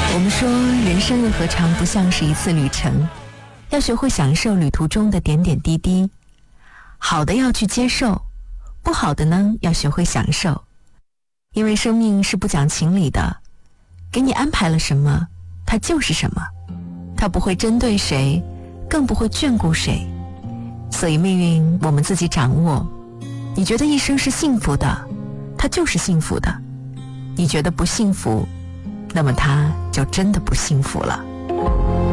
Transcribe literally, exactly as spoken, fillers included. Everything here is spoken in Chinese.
我们说人生又何尝不像是一次旅程，要学会享受旅途中的点点滴滴，好的要去接受，不好的呢要学会享受。因为生命是不讲情理的，给你安排了什么它就是什么，它不会针对谁，更不会眷顾谁，所以命运我们自己掌握。你觉得一生是幸福的，它就是幸福的，你觉得不幸福，那么它就真的不幸福了。